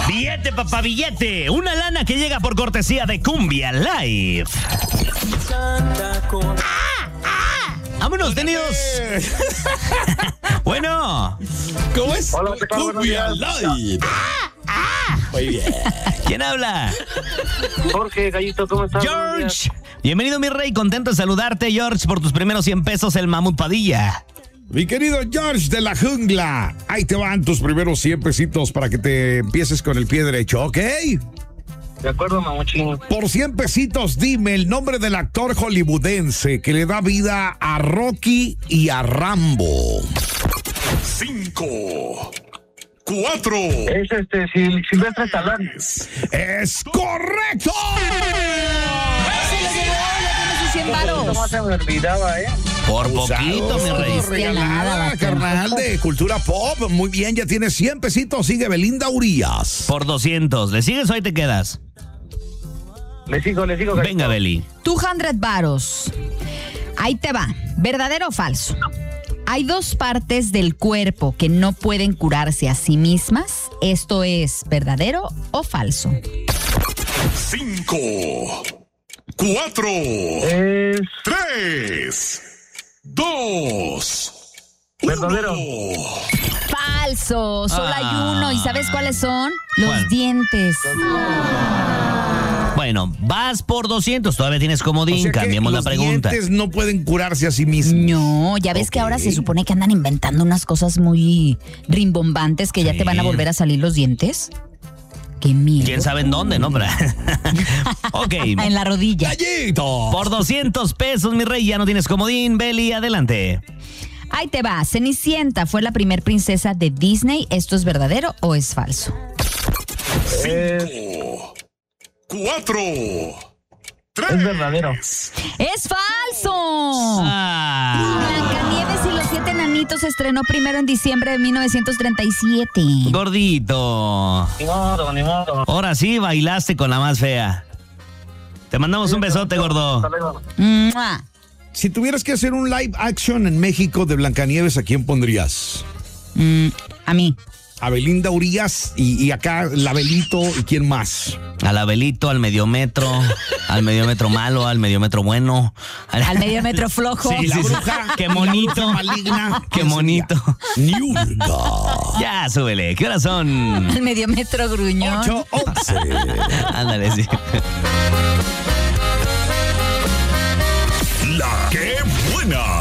Billete, papá, billete. Una lana que llega por cortesía de Cumbia Live. ¡Vámonos, tenidos! Bueno. ¿Cómo es? Hola, ¿qué tal? Cumbia Live. Muy bien. ¿Quién habla? Jorge, Gallito, ¿cómo estás? George. Bienvenido, mi rey. Contento de saludarte, George, por tus primeros 100 pesos, el Mamut Padilla. Mi querido George de la jungla, ahí te van tus primeros 100 pesitos para que te empieces con el pie derecho, ¿ok? De acuerdo, mamuchín. Por 100 pesitos, dime el nombre del actor hollywoodense que le da vida a Rocky y a Rambo. 5, 4. Es Silvestre Stallone. ¡Es correcto! Se lo llevó, ya tiene sus 100 varos. ¿Cómo se me olvidaba, Por poquito, mi rey. Regalada, carnal, de cultura pop. Muy bien, ya tienes 100 pesitos. Sigue Belinda Urías. Por 200. ¿Le sigues o ahí te quedas? Le sigo, Gallito. Venga, Beli. 200 varos. Ahí te va. ¿Verdadero o falso? Hay dos partes del cuerpo que no pueden curarse a sí mismas. ¿Esto es verdadero o falso? 5, 4, Es 3, 2, verdadero. Falso. Solo hay uno. ¿Y sabes cuáles son? Los ¿Cuál? dientes. Bueno, vas por 200. Todavía tienes comodín. O sea que Cambiemos la los pregunta. dientes no pueden curarse a sí mismos. No, ya ves que Ok. ahora se supone que andan inventando unas cosas muy rimbombantes que ya te van a volver a salir los dientes. Qué miedo. ¿Quién sabe en dónde, no? Ok. En la rodilla. ¡Gallito! Por 200 pesos, mi rey, ya no tienes comodín. Beli, adelante. Ahí te va. Cenicienta fue la primer princesa de Disney. ¿Esto es verdadero o es falso? 5, 4, 3. Es verdadero. ¡Es falso! Ah, Blancanieves y los 7 enanitos se estrenó primero en diciembre de 1937. gordito. Ni modo. Ahora sí bailaste con la más fea. Te mandamos un besote, gordo. Hasta luego. ¡Mua! Si tuvieras que hacer un live action en México de Blancanieves, ¿a quién pondrías? A mí. A Belinda Urías y acá la Belito y quién más. Al Abelito, al mediometro, al mediometro malo, al mediometro bueno. Al medio metro flojo. Sí, sí, sí. Qué monito. La bruja maligna. Qué monito. Niurga. Ya, súbele. ¿Qué horas son? Al medio metro gruñón. 8:11. Ándale, sí. La que buena.